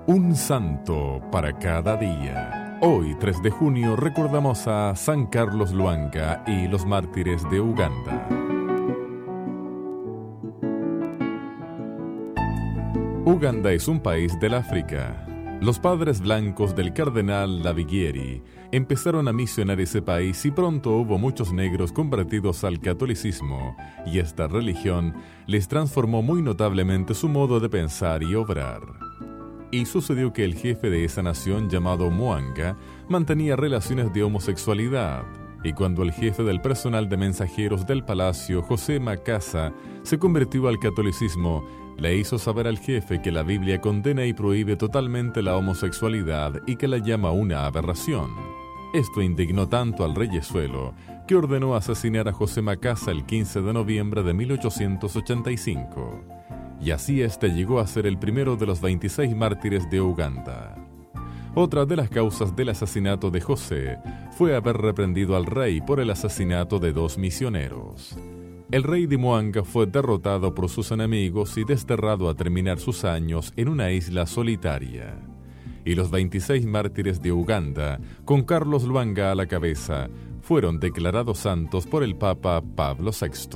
Un santo para cada día. Hoy, 3 de junio, recordamos a San Carlos Lwanga y los mártires de Uganda. Uganda es un país del África. Los padres blancos del cardenal Lavigieri empezaron a misionar ese país y pronto hubo muchos negros convertidos al catolicismo, y esta religión les transformó muy notablemente su modo de pensar y obrar. Y sucedió que el jefe de esa nación, llamado Mwanga, mantenía relaciones de homosexualidad, y cuando el jefe del personal de mensajeros del palacio, José Macasa, se convirtió al catolicismo, le hizo saber al jefe que la Biblia condena y prohíbe totalmente la homosexualidad y que la llama una aberración. Esto indignó tanto al reyesuelo que ordenó asesinar a José Macasa el 15 de noviembre de 1885. Y así este llegó a ser el primero de los 26 mártires de Uganda. Otra de las causas del asesinato de José fue haber reprendido al rey por el asesinato de 2 misioneros. El rey de Mwanga fue derrotado por sus enemigos y desterrado a terminar sus años en una isla solitaria. Y los 26 mártires de Uganda, con Carlos Lwanga a la cabeza, fueron declarados santos por el Papa Pablo VI.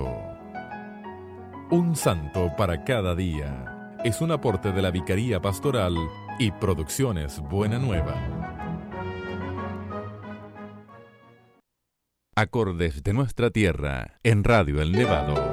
Un santo para cada día es un aporte de la Vicaría Pastoral y Producciones Buena Nueva. Acordes de nuestra tierra en Radio El Nevado.